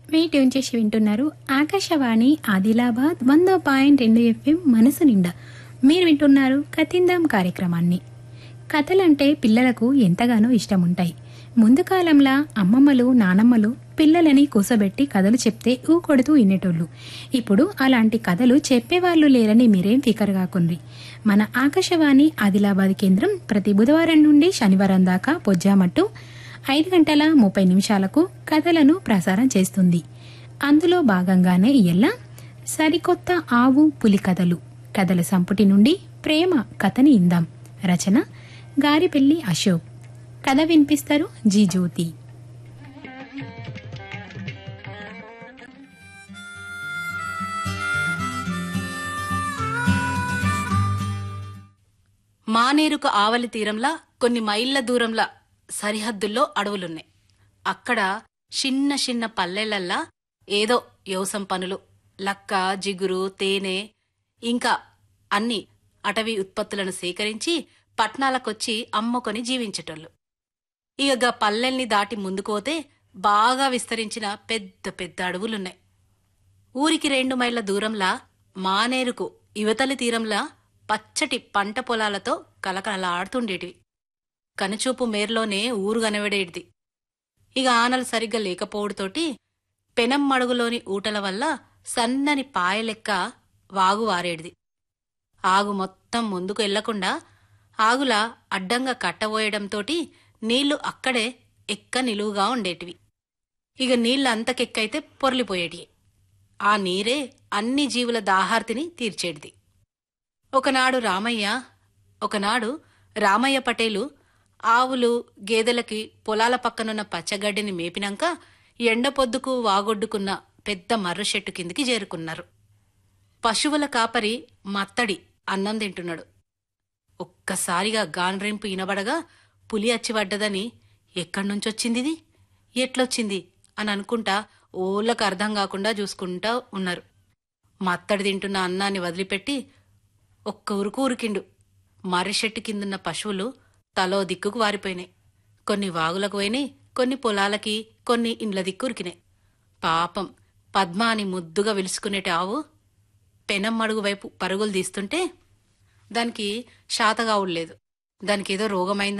మీ tune చేసి వింటున్నారు Akashvani Adilabad 100.2 FM మనసు నిండా. మీరు వింటున్నారు కథిందాం కార్యక్రమాన్ని. కథలంటే పిల్లలకు ఎంతగానో ఇష్టముంటాయి. ముందు కాలంలో అమ్మమ్మలు నానమ్మలు పిల్లలని కూసబెట్టి కథలు చెప్తే ఊకొడుతూ వినేటోళ్ళు. ఇప్పుడు అలాంటి కథలు చెప్పేవాళ్లు లేరని మీరేం ఫికర్ కాకుండ్రి. మన ఆకాశవాణి ఆదిలాబాద్ కేంద్రం ప్రతి బుధవారం నుండి శనివారం దాకా పొజ్జామట్టు 5:30 కథలను ప్రసారం చేస్తుంది. అందులో భాగంగానే ఇయ్యల్ల సరికొత్త ఆవు పులి కథల సంపుటి నుండి ప్రేమ కథని ఇందాం. రచన గారిపెల్లి అశోక్. కథ వినిపిస్తారు జీ జ్యోతి. మానేరుకు ఆవలి తీరంలా కొన్ని మైళ్ల దూరంలా సరిహద్దుల్లో అడవులున్నాయి. అక్కడ చిన్న చిన్న పల్లెలల్లా ఏదో వ్యవసం పనులు, లక్క, జిగురు, తేనె ఇంకా అన్ని అటవీ ఉత్పత్తులను సేకరించి పట్నాలకొచ్చి అమ్ముకొని జీవించేటోళ్ళు. ఇక పల్లెల్ని దాటి ముందుకోతే బాగా విస్తరించిన పెద్ద పెద్ద అడవులున్నాయి. ఊరికి 2 మైళ్ల దూరంలా మానేరుకు ఇవతలి తీరంలా పచ్చటి పంట పొలాలతో కలకలలాడుతుండేటివి. కనుచూపు మేర్లోనే ఊరు కనబడేటిది. ఇక ఆనలు సరిగ్గా లేకపోవడంతోటి పెనం మడుగులోని ఊటల వల్ల సన్నని పాయలెక్క వాగు వారేడిది. ఆగు మొత్తం ముందుకు వెళ్లకుండా ఆగులా అడ్డంగా కట్టబోయడంతోటి నీళ్లు అక్కడే ఎక్క నిలువుగా ఉండేటివి. ఇక నీళ్లంతకెక్కైతే పొర్లిపోయేటివి. ఆ నీరే అన్ని జీవుల దాహార్తిని తీర్చేటిది. ఒకనాడు రామయ్య పటేలు ఆవులు గేదెలకి పొలాల పక్కనున్న పచ్చగడ్డిని మేపినాక ఎండపొద్దుకు వాగొడ్డుకున్న పెద్ద మర్రు చెట్టు కిందికి చేరుకున్నారు. పశువుల కాపరి మత్తడి అన్నం తింటున్నాడు. ఒక్కసారిగా గాండ్రింపు ఇనబడగా పులి అచ్చివడ్డదని ఎక్కడ్నుంచొచ్చిందిది, ఎట్లొచ్చింది అని అనుకుంటా ఓళ్ళకు అర్థం కాకుండా చూసుకుంటా ఉన్నారు. మత్తడి తింటున్న అన్నాన్ని వదిలిపెట్టి ఒక్క ఉరుకు ఉరికిండు. మర్రి చెట్టు కిందున్న పశువులు తలో దిక్కుకు వారిపోయినాయి. కొన్ని వాగులకు పోయినాయి, కొన్ని పొలాలకి, కొన్ని ఇండ్ల దిక్కురికినాయి. పాపం పద్మ అని ముద్దుగా విలుసుకునేటి ఆవు పెనం మడుగు వైపు పరుగులు తీస్తుంటే దానికి శాతగావులేదు. దానికేదో రోగమైంది